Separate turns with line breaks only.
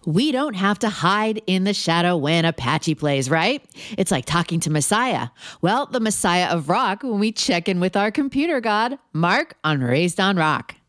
We don't have to hide in the shadow when Apache plays, right? It's like talking to Messiah. Well, the Messiah of rock when we check in with our computer god, Mark on Raised on Rock.